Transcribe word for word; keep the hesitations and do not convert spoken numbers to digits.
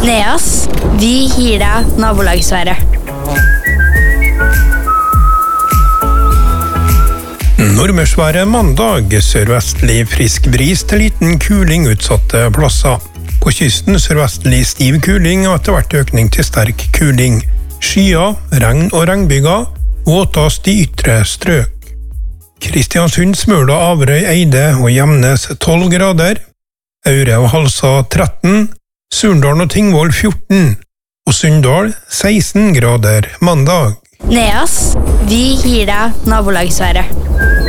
Neas, vi gir deg nabolagsværet. Nordmørsværet mandag, sørvestlig frisk bris til liten kuling utsatte plasser. På kysten sørvestlig stiv kuling og etter hvert økning til sterk kuling. Skyer, regn og regnbyger, våtast i ytre strøk. Kristiansund, Smøla, Averøy, Eide og Gjemnes tolv grader. Aure og Halsa tretten, Surndalen og Tingvoll fjorten, og Sunndal seksten grader mandag. Neas, vi gir deg nabolagsværet.